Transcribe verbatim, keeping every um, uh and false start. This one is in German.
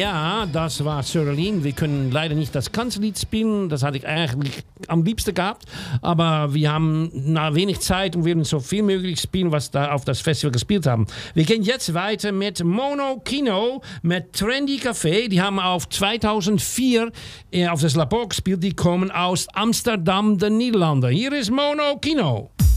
Ja, das war Sörlin. Wir können leider nicht das Kanzellied spielen. Das hatte ich eigentlich am liebsten gehabt. Aber wir haben na, wenig Zeit und werden so viel möglich spielen, was da auf das Festival gespielt haben. Wir gehen jetzt weiter mit Mono Kino, mit Trendy Café. Die haben auf zweitausendvier äh, auf das Labor gespielt. Die kommen aus Amsterdam, de Niederlande. Hier ist Mono Kino.